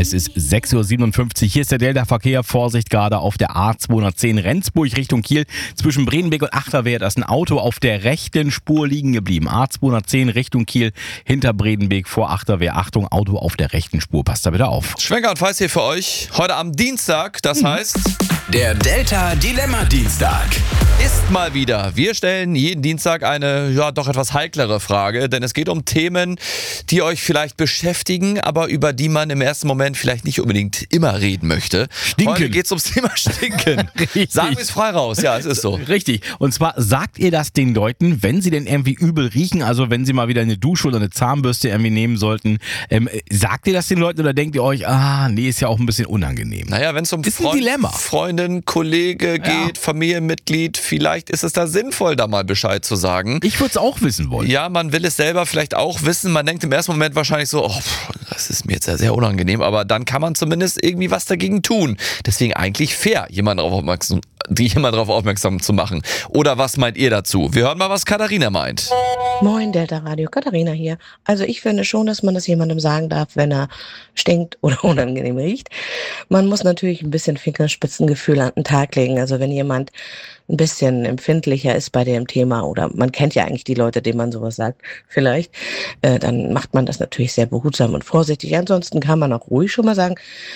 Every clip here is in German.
Es ist 6.57 Uhr. Hier ist der Delta-Verkehr. Vorsicht gerade auf der A210 Rendsburg Richtung Kiel. Zwischen Bredenbeek und Achterwehr ist ein Auto auf der rechten Spur liegen geblieben. A210 Richtung Kiel hinter Bredenbeek vor Achterwehr. Achtung, Auto auf der rechten Spur. Passt da bitte auf. Schwenker und Feiß hier für euch. Heute am Dienstag, das heißt... Der Delta-Dilemma-Dienstag. Ist mal wieder. Wir stellen jeden Dienstag eine, doch etwas heiklere Frage, denn es geht um Themen, die euch vielleicht beschäftigen, aber über die man im ersten Moment vielleicht nicht unbedingt immer reden möchte. Stinken. Heute geht es ums Thema Stinken. Sagen wir es frei raus. Ja, es ist so. Richtig. Und zwar sagt ihr das den Leuten, wenn sie denn irgendwie übel riechen, also wenn sie mal wieder eine Dusche oder eine Zahnbürste irgendwie nehmen sollten, sagt ihr das den Leuten oder denkt ihr euch, nee, ist ja auch ein bisschen unangenehm? Naja, wenn es um ist ein Dilemma. Freundin, Kollege geht, Familienmitglied, vielleicht ist es da sinnvoll, da mal Bescheid zu sagen. Ich würde es auch wissen wollen. Ja, man will es selber vielleicht auch wissen. Man denkt im ersten Moment wahrscheinlich so, das ist mir jetzt ja sehr unangenehm, aber dann kann man zumindest irgendwie was dagegen tun. Deswegen eigentlich fair, jemanden darauf aufmerksam zu machen. Oder was meint ihr dazu? Wir hören mal, was Katharina meint. Moin, Delta Radio, Katharina hier. Also ich finde schon, dass man das jemandem sagen darf, wenn er stinkt oder unangenehm riecht. Man muss natürlich ein bisschen Fingerspitzengefühl an den Tag legen. Also wenn jemand ein bisschen empfindlicher ist bei dem Thema oder man kennt ja eigentlich die Leute, denen man sowas sagt, vielleicht, dann macht man das natürlich sehr behutsam und vorsichtig. Ansonsten kann man auch ruhig schon mal sagen,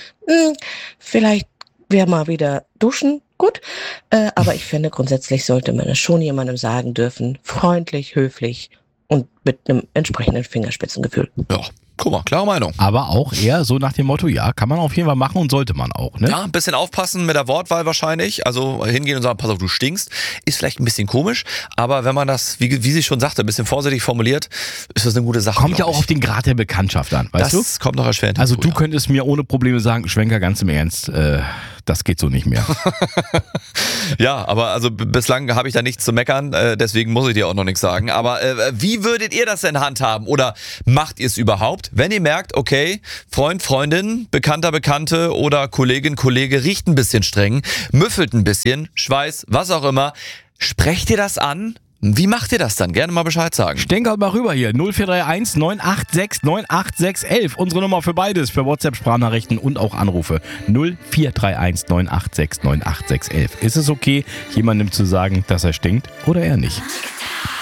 vielleicht wäre mal wieder duschen. Gut, aber ich finde, grundsätzlich sollte man es schon jemandem sagen dürfen, freundlich, höflich und mit einem entsprechenden Fingerspitzengefühl. Ja, guck mal, klare Meinung. Aber auch eher so nach dem Motto, ja, kann man auf jeden Fall machen und sollte man auch, ne? Ja, ein bisschen aufpassen mit der Wortwahl wahrscheinlich. Also hingehen und sagen, pass auf, du stinkst. Ist vielleicht ein bisschen komisch, aber wenn man das, wie sie schon sagte, ein bisschen vorsichtig formuliert, ist das eine gute Sache. Kommt ja auch auf den Grad der Bekanntschaft an, weißt du? Das kommt noch erschwerend Also hinzu, du könntest mir ohne Probleme sagen, Schwenker, ganz im Ernst, das geht so nicht mehr. Ja, aber also bislang habe ich da nichts zu meckern, deswegen muss ich dir auch noch nichts sagen. Aber wie würdet ihr das in Hand haben oder macht ihr es überhaupt? Wenn ihr merkt, okay, Freund, Freundin, Bekannter, Bekannte oder Kollegin, Kollege riecht ein bisschen streng, müffelt ein bisschen, Schweiß, was auch immer, sprecht ihr das an? Wie macht ihr das dann? Gerne mal Bescheid sagen. Stenkert mal rüber hier. 0431 986 98611. Unsere Nummer für beides. Für WhatsApp, Sprachnachrichten und auch Anrufe. 0431 986 98611. Ist es okay, jemandem zu sagen, dass er stinkt oder eher nicht?